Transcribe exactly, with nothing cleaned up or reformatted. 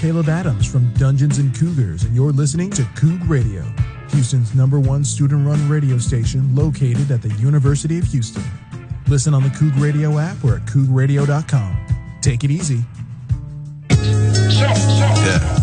Caleb Adams from Dungeons and Cougars, and you're listening to Coug Radio, Houston's number one student-run radio station located at the University of Houston. Listen on the Coug Radio app or at coug radio dot com. Take it easy. Yeah.